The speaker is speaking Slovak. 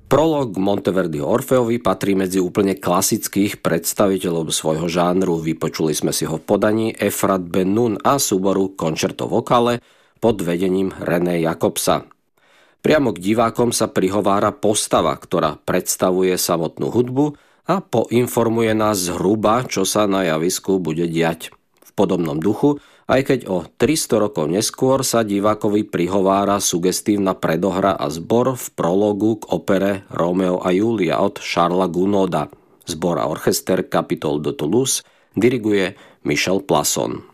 Prolog Monteverdiho Orfeovi patrí medzi úplne klasických predstaviteľov svojho žánru. Vypočuli sme si ho v podaní Efrat Ben Nun a súboru Concerto Vocale pod vedením René Jacobsa. Priamo k divákom sa prihovára postava, ktorá predstavuje samotnú hudbu a poinformuje nás zhruba, čo sa na javisku bude diať. V podobnom duchu, aj keď o 300 rokov neskôr sa divákovi prihovára sugestívna predohra a zbor v prologu k opere Rómeo a Júlia od Charlesa Gounoda. Zbor a orchester Capitole de Toulouse diriguje Michel Plasson.